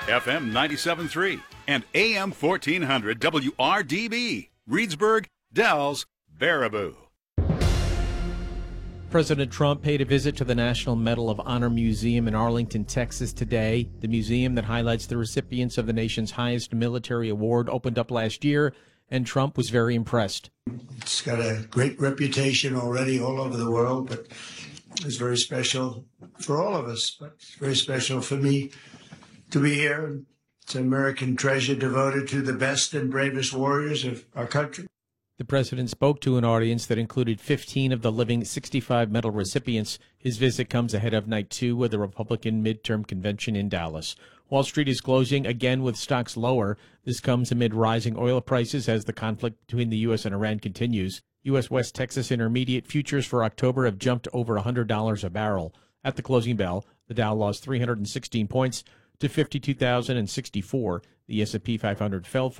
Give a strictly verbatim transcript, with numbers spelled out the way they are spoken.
F M ninety-seven point three and A M fourteen hundred W R D B, Reedsburg, Dells, Baraboo. President Trump paid a visit to the National Medal of Honor Museum in Arlington, Texas today. The museum that highlights the recipients of the nation's highest military award opened up last year, and Trump was very impressed. It's got a great reputation already all over the world, but it's very special for all of us, but it's very special for me to be here. It's an American treasure devoted to the best and bravest warriors of our country. The president spoke to an audience that included fifteen of the living sixty-five medal recipients. His visit comes ahead of night two of the Republican midterm convention in Dallas. Wall Street is closing again with stocks lower. This comes amid rising oil prices as the conflict between the U S and Iran continues. U S West Texas Intermediate futures for October have jumped over one hundred dollars a barrel. At the closing bell, the Dow lost three hundred sixteen points to fifty-two thousand sixty-four. The S and P five hundred fell